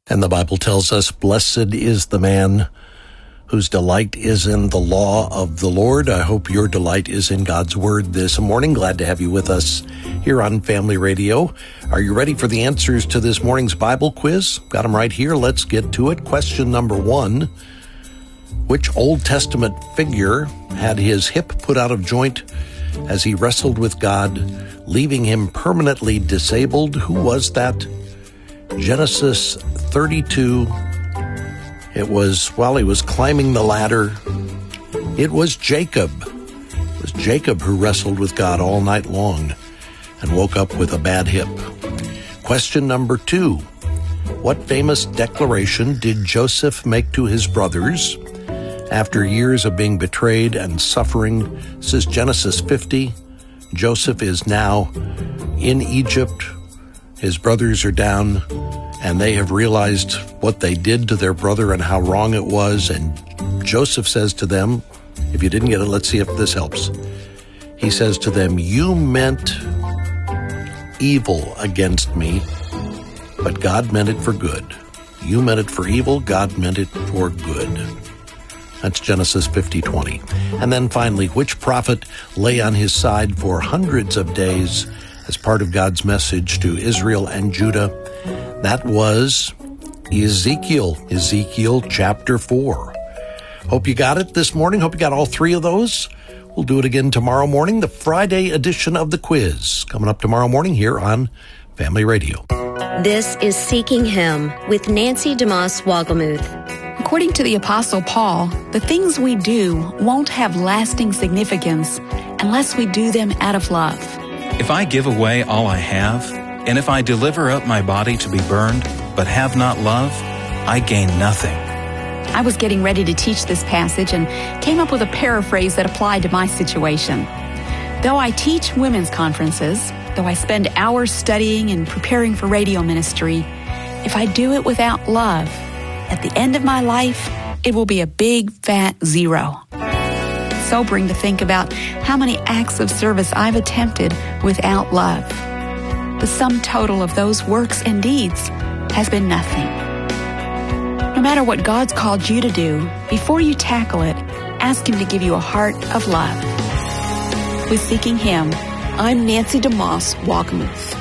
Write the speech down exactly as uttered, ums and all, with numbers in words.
And the Bible tells us, blessed is the man whose delight is in the law of the Lord. I hope your delight is in God's Word this morning. Glad to have you with us here on Family Radio. Are you ready for the answers to this morning's Bible quiz? Got them right here. Let's get to it. Question number one. Which Old Testament figure had his hip put out of joint as he wrestled with God, leaving him permanently disabled? Who was that? Genesis thirty-two. It was while he was climbing the ladder. It was Jacob. It was Jacob who wrestled with God all night long and woke up with a bad hip. Question number two. What famous declaration did Joseph make to his brothers after years of being betrayed and suffering? This is Genesis fifty. Joseph is now in Egypt. His brothers are down, and they have realized what they did to their brother and how wrong it was. And Joseph says to them, if you didn't get it, let's see if this helps. He says to them, you meant evil against me, but God meant it for good. You meant it for evil, God meant it for good. That's Genesis fifty twenty. And then finally, which prophet lay on his side for hundreds of days as part of God's message to Israel and Judah? That was Ezekiel, Ezekiel chapter four. Hope you got it this morning. Hope you got all three of those. We'll do it again tomorrow morning, the Friday edition of the quiz, coming up tomorrow morning here on Family Radio. This is Seeking Him with Nancy DeMoss Wogelmuth. According to the Apostle Paul, the things we do won't have lasting significance unless we do them out of love. If I give away all I have, and if I deliver up my body to be burned, but have not love, I gain nothing. I was getting ready to teach this passage and came up with a paraphrase that applied to my situation. Though I teach women's conferences, though I spend hours studying and preparing for radio ministry, if I do it without love, at the end of my life, it will be a big fat zero. Sobering to think about how many acts of service I've attempted without love. The sum total of those works and deeds has been nothing. No matter what God's called you to do, before you tackle it, ask Him to give you a heart of love. With Seeking Him, I'm Nancy DeMoss Wogelmuth.